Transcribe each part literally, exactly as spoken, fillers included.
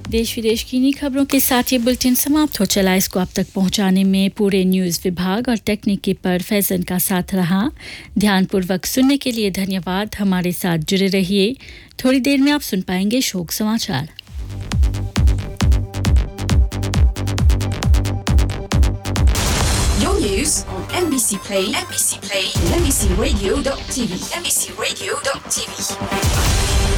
देश विदेश की इन्हीं खबरों के साथ ये बुलेटिन समाप्त हो चला। इसको आप तक पहुंचाने में पूरे न्यूज़ विभाग और टेक्निकी पर फैजन का साथ रहा। ध्यानपूर्वक सुनने के लिए धन्यवाद। हमारे साथ जुड़े रहिए। थोड़ी देर में आप सुन पाएंगे शोक समाचार। Your news on M B C Play, M B C Play, and M B C Radio dot T V, M B C Radio dot T V.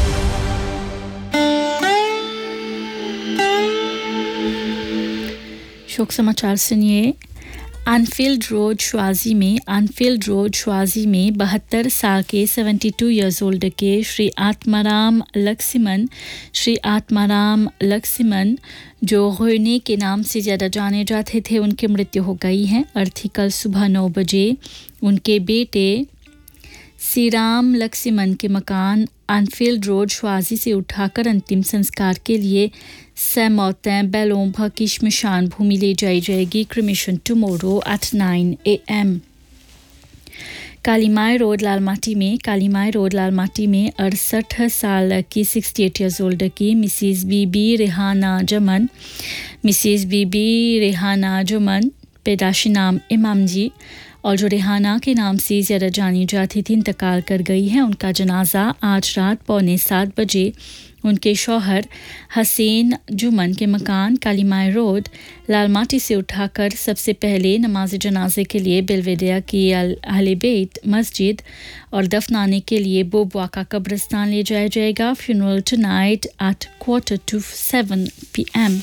शोक समाचार सुनिए। एनफील्ड रोड श्वाजी में एनफील्ड रोड श्वाजी में बहत्तर साल के बहत्तर इयर्स ओल्ड के श्री आत्माराम लक्ष्मण श्री आत्माराम लक्ष्मण जो होने के नाम से ज़्यादा जाने जाते थे, उनकी मृत्यु हो गई है। अर्थी कल सुबह नौ बजे उनके बेटे सीराम लक्ष्मण के मकान एनफील्ड रोड श्वाजी से उठाकर अंतिम संस्कार के लिए सैमौतें बेलोम्भा की श्मशान भूमि ले जाई जाएगी। Cremation tomorrow at nine A M. Kalimai road Lalmati में कालीमाई रोड लालमाटी में अड़सठ साल की अड़सठ इयर्स ओल्ड की मिसिस बीबी रेहाना जमन मिसिस बीबी रेहाना जमन पैदाशी नाम इमाम जी और जो रेहाना के नाम से ज़्यादा जानी जाती थी, इंतकाल कर गई है। उनका जनाजा आज रात पौने सात बजे उनके शौहर हसीन जुमन के मकान कालीमाई रोड लालमाटी से उठाकर सबसे पहले नमाज जनाजे के लिए बेलवेडिया की अहले बैत मस्जिद और दफनाने के लिए बोबवा का कब्रिस्तान ले जाया जाएगा। Funeral tonight at quarter two seven P M.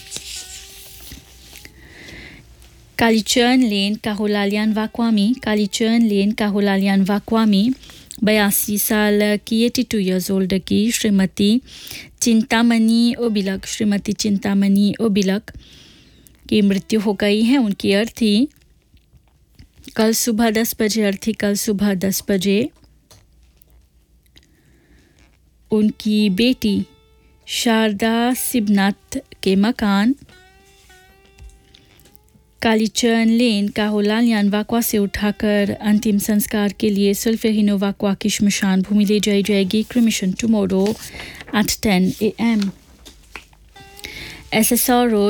कालीचर्न लेन काहोलालियान वाक्वामी कालीचर्न लेन काहोलालियान वाक्वामी बयासी साल की बयासी इयर्स ओल्ड की श्रीमती चिंतामणि ओबिलक श्रीमती चिंतामणि ओबिलक की मृत्यु हो गई है। उनकी अर्थी कल सुबह दस बजे अर्थी कल सुबह दस बजे उनकी बेटी शारदा सिबनाथ के मकान कालीचर्न लेन काहोलालियान वाकवा से उठाकर अंतिम संस्कार के लिए सुल्फेहिनो वाकवा की श्मशान भूमि ले जाई जाएगी। क्रिमेशन टुमारो एट टेन A M. S S R road